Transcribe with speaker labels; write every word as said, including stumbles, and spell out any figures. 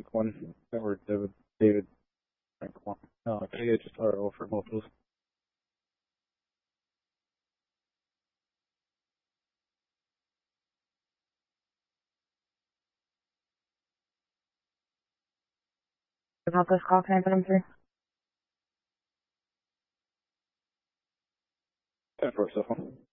Speaker 1: Franklin, or David, David Franklin. No, I think it's just R O for multiples.
Speaker 2: About this call, can I put him through?
Speaker 1: ten four seven.